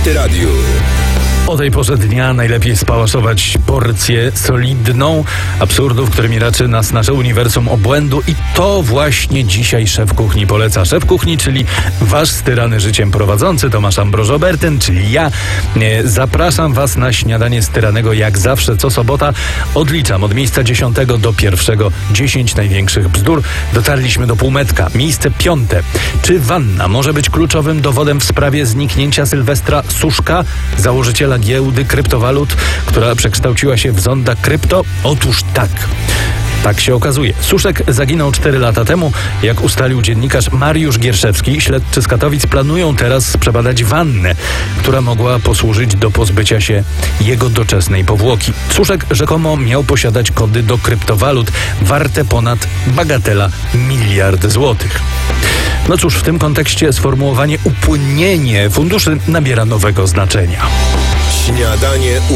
Antyradiu. O tej porze dnia najlepiej spałaszować porcję solidną absurdów, którymi raczy nas nasze uniwersum obłędu, i to właśnie dzisiaj szef kuchni poleca. Szef kuchni, czyli wasz styrany życiem prowadzący Tomasz Ambroż-Obertyn, czyli ja. Zapraszam was na śniadanie styranego jak zawsze co sobota. Odliczam od miejsca 10 do 1. 10 największych bzdur. Dotarliśmy do półmetka. Miejsce 5. Czy wanna może być kluczowym dowodem w sprawie zniknięcia Sylwestra Suszka, założyciela giełdy kryptowalut, która przekształciła się w zonda krypto? Otóż tak. Tak się okazuje. Suszek zaginął 4 lata temu. Jak ustalił dziennikarz Mariusz Gierszewski, śledczy z Katowic planują teraz przebadać wannę, która mogła posłużyć do pozbycia się jego doczesnej powłoki. Suszek rzekomo miał posiadać kody do kryptowalut warte ponad, bagatela, 1 miliard złotych. No cóż, w tym kontekście sformułowanie upłynnienie funduszy nabiera nowego znaczenia. Śniadanie